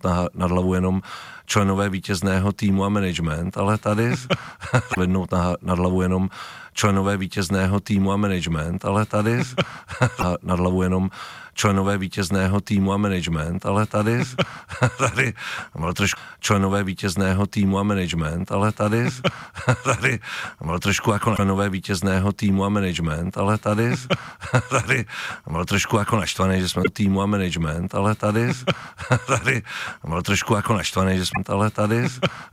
nad hlavu jenom členové vítězného týmu a management, ale tady zvednout nad hlavu jenom členové vítězného týmu a management, ale tady nad hlavu jenom členové vítězného týmu a management, ale tady byl trošku členové vítězného týmu a management, ale tady byl trošku jako členové vítězného týmu a management, ale tady byl trošku jako naštvaný, že jsme týmu a management, ale tady byl trošku jako naštvaný, že jsme, ale tady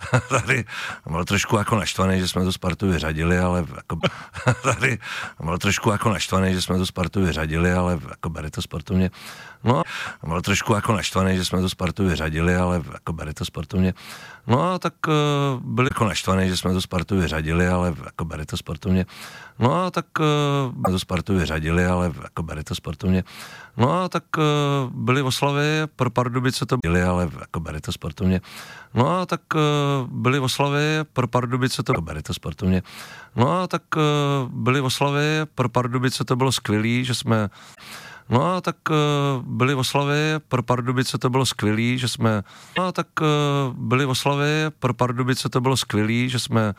byl trošku jako naštvaný, že jsme tu Spartu vyřadili, ale jako tady byl trošku jako naštvaný, že jsme tu Spartu vyřadili, ale jako bere to sportovně. No, byl trošku jako naštvaný, že jsme tu Spartu vyřadili, ale jako bere to sportovně. No, tak byl jako naštvaný, že jsme tu Spartu vyřadili, ale jako bere to sportovně. No, tak tu Spartu vyřadili, ale jako bere to sportovně. No, tak byly oslavy pro Pardubice to byly, ale jako bere to sportovně. No, tak byly oslavy pro Pardubice to bere to sportovně. No, tak byly oslavy pro Pardubice to bylo skvělý, že jsme. No a tak byly oslavy pro Pardubice, to bylo skvělý, že jsme. No a tak byly oslavy pro Pardubice, to bylo skvělý, že jsme.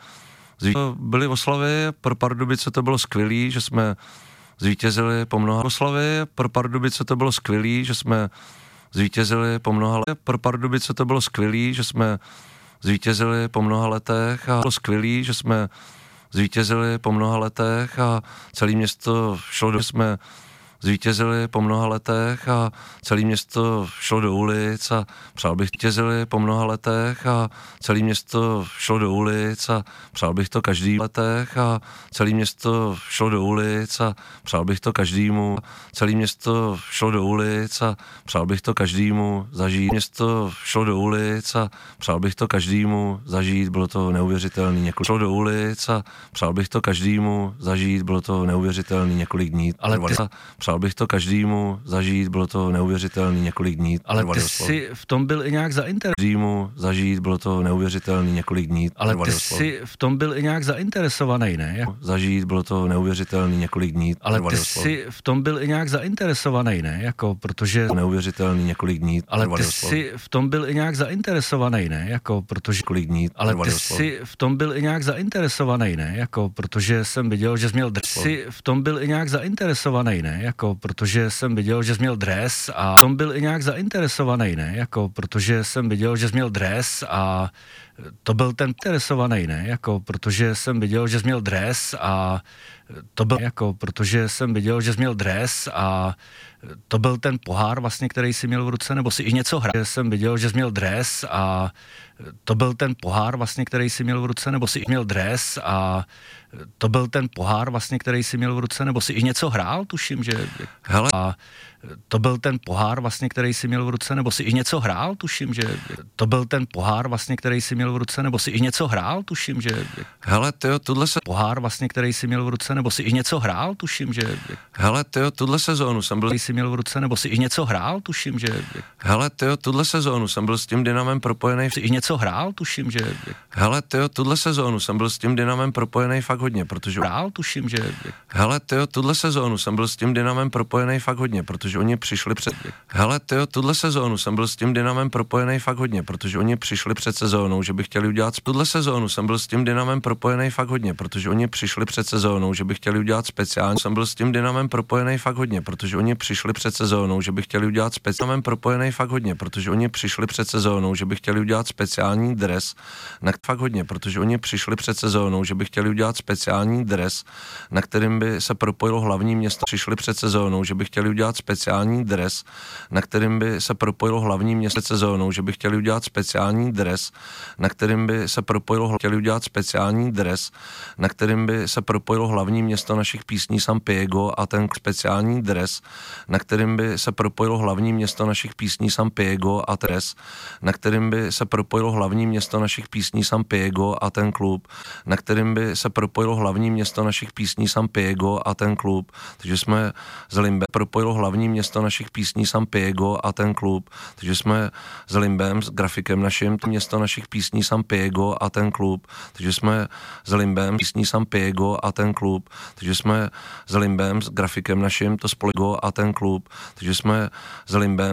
Byly oslavy pro Pardubice, to bylo skvělý, že jsme zvítězili po mnoha. Oslavy pro Pardubice, to bylo skvělý, že jsme zvítězili po mnoha. Pro Pardubice to bylo skvělý, že jsme zvítězili po mnoha letech a bylo skvělý, že jsme zvítězili po mnoha letech a celé město šlo do. Jsme zvítězili po mnoha letech a celé město šlo do ulic a přál bych zvítězili po mnoha letech a celé město šlo do ulic a přál bych to každý letech a celé město šlo do ulic a přál bych to každému. Celé město šlo do ulic a přál bych to každému zažít. Město šlo do ulic a přál bych to každému zažít, bylo to neuvěřitelný. Několik šlo do ulic a přál bych to každému zažít, bylo to neuvěřitelný několik dní. Ale přál bych to každému zažít, bylo to neuvěřitelný několik dní. Ale ty jsi v tom byl i nějak zainteresovaný. Zažít, bylo to neuvěřitelný několik dní. Ale ty jsi v tom byl i nějak zainteresovaný, ne? Zažít, bylo to neuvěřitelný několik dní. Ale ty jsi v tom byl i nějak zainteresovaný, ne? Jako, protože neuvěřitelný několik dní. Ale ty jsi v tom byl i nějak zainteresovaný, ne? Jako, protože několik dní. Ale ty jsi v tom byl i nějak zainteresovaný, ne? Jako, protože jsem viděl, že jsi měl dresy, v tom byl i nějak zainteresovaný, ne? Jako, protože jsem viděl, že jsi měl dres a v tom byl i nějak zainteresovaný, ne? Jako, protože jsem viděl, že jsi měl dres a to byl ten interesovaný, ne? Jako, protože jsem viděl, že jsi měl dres a to byl jako, protože jsem viděl, že jsi měl dres a to byl ten pohár vlastně, který jsi měl v ruce, nebo si i něco hrál. Jsem viděl, že jsi měl dres a to byl ten pohár vlastně, který jsi měl v ruce, nebo si i měl dres a to byl ten pohár vlastně, který jsi měl v ruce, nebo si i něco hrál, tuším, že. Hele. A to byl ten pohár vlastně, který jsi měl v ruce, nebo si i něco hrál, tuším, že. To byl ten pohár vlastně, který jsi měl v ruce, nebo si i něco hrál, tuším, že. Hele, tyjo, tuhle se. Pohár vlastně, který jsi měl v ruce, nebo si i něco hrál, tuším, že. Hele, tyjo, tuhle sezónu jsem byl. Jsi měl v ruce, nebo si i něco hrál, tuším, že. Hele, tyjo, tuhle sezónu jsem byl s tím Dynamem propojený. Si i něco hrál, tuším, že. Hele, tyjo, tuhle sezónu jsem byl s tím Dynamem propojený fakt hodně, protože. Hrál, tuším, že. Hele, tyjo, tuhle sezónu jsem byl s tím Dynamem propojený fakt hodně, protože oni přišli před. Hele, tyjo, tuhle sezónu jsem byl s tím Dynamem propojený fakt hodně, protože oni přišli před sezónou, že by chtěli udělat. Tuhle sezónu jsem byl s tím Dynamem propojený fakt hodně, protože oni přišli před sezónou, že by chtěli udělat speciální. Jsem byl s tím Dynamem propojený fakt hodně, protože oni přišli před sezónou, že by chtěli udělat speciální. Propojený fakt hodně, protože oni přišli před sezónou, že by chtěli udělat speciální dres, na fakt hodně, protože oni přišli před sezónou, že by chtěli udělat speciální dres, na kterým by se propojilo hlavní město. Přišli před sezónou, že by chtěli udělat speciální dres, na kterým by se propojilo hlavní město. Sezónou, že by chtěli udělat speciální dres, na kterým by se propojilo chtěli udělat speciální dres, na kterým by se propojilo hlavní město našich písní San Piego a ten speciální dres, na kterým by se propojilo hlavní město našich písní San Piego a dres, na kterým by se propojilo hlavní město našich písní San Piego a ten klub, na kterým by se propojilo hlavní město našich písní San Piego a ten klub. Takže jsme z Limbe propojilo hlavní město našich písní San Piego a ten klub. Takže jsme s Limbem, s grafikem naším, to město našich písní San Piego a ten klub. Takže jsme s Limbem, písní San Piego a ten klub. Takže jsme s Limbem, s grafikem naším, to Spoligo a ten klub. Takže jsme s Limbem